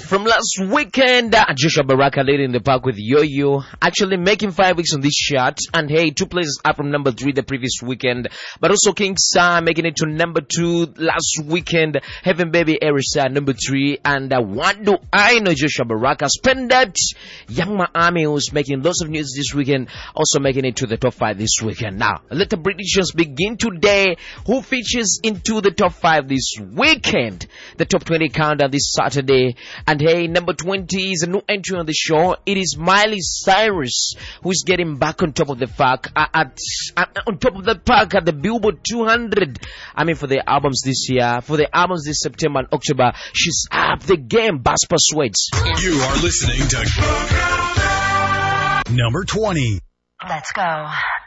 From last weekend, Joshua Baraka leading the pack with Yo-Yo, actually making 5 weeks on this chart, and hey, 2 places up from number 3 the previous weekend, but also King Sa making it to number 2 last weekend, Heaven Baby Erisa number 3, and what do I know, Joshua Baraka spend that. Young Miami, who's making lots of news this weekend, also making it to the top 5 this weekend. Now, let the predictions begin today. Who features into the top 5 this weekend? The top 20 countdown this Saturday. And hey, number 20 is a new entry on the show. It is Miley Cyrus, who is getting back on top of the pack on top of the pack at the Billboard 200. I mean, for the albums this year, for the albums this September and October, she's up the game. Basper Sweats. You are listening to number 20. Let's go.